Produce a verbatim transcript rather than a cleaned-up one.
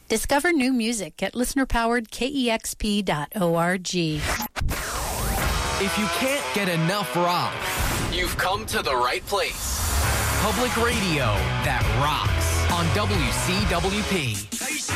Discover new music at listener powered K E X P dot org. If you can't get enough rock, you've come to the right place. Public radio that rocks on W C W P.